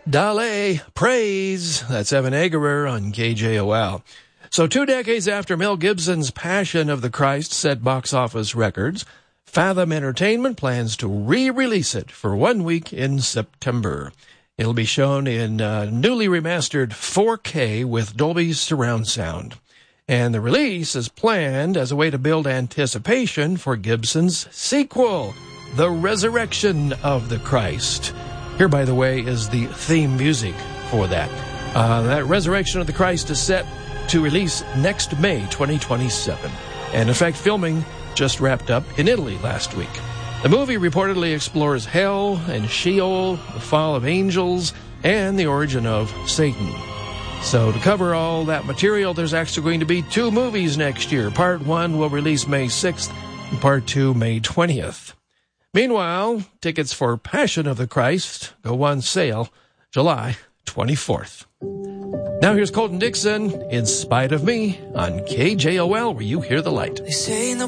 Dale, Praise. That's Evan Egerer on KJOL. So 2 decades after Mel Gibson's Passion of the Christ set box office records, Fathom Entertainment plans to re-release it for 1 week in September. It'll be shown in newly remastered 4K with Dolby surround sound. And the release is planned as a way to build anticipation for Gibson's sequel, The Resurrection of the Christ. Here, by the way, is the theme music for that. That Resurrection of the Christ is set to release next May 2027. And in fact, filming just wrapped up in Italy last week. The movie reportedly explores hell and Sheol, the fall of angels, and the origin of Satan. So to cover all that material, there's actually going to be 2 movies next year. Part 1 will release May 6th, and Part 2 May 20th. Meanwhile, tickets for Passion of the Christ go on sale July 24th. Now here's Colton Dixon, In Spite of Me, on KJOL, where you hear the light. They say